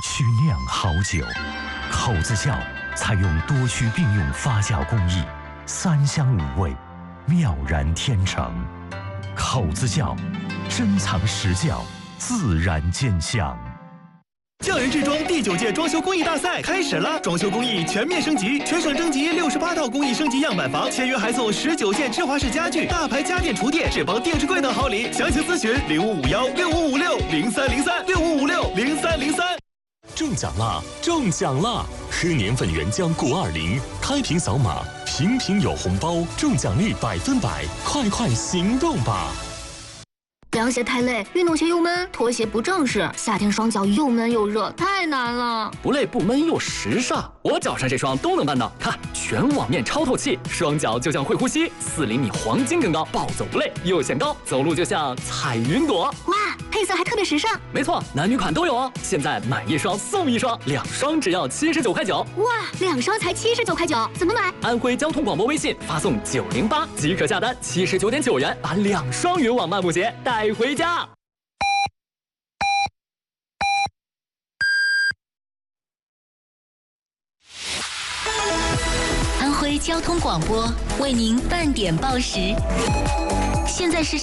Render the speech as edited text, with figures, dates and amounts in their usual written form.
曲酿好酒。口子窖采用多区并用发酵工艺，3香5味，妙然天成。口子窖，珍藏实窖，自然见香。 匠人制装第9届装修工艺大赛开始了，装修工艺全面升级，全省征集68套工艺升级样板房，签约还送19件芝华士家具、大牌家电厨电、智邦电视柜等好礼。详情咨询05516556030365560303。 中奖啦！中奖啦！喝年份原浆钴20，开瓶扫码，瓶瓶有红包，中奖率100%，快行动吧！ 凉鞋太累，运动鞋又闷，拖鞋不正式，夏天双脚又闷又热，太难了。 不累不闷又时尚，我脚上这双都能办到。看，全网面超透气，双脚就像会呼吸，4厘米黄金更高，暴走不累又显高，走路就像踩云朵。 哇，配色还特别时尚。 没错，男女款都有哦。现在买1双送1双，2双只要79块9。 哇，2双才79块9，怎么买？ 安徽交通广播微信发送908即可下单，79.9元把2双云网漫步鞋带回家。 安徽交通广播为您半点报时，现在是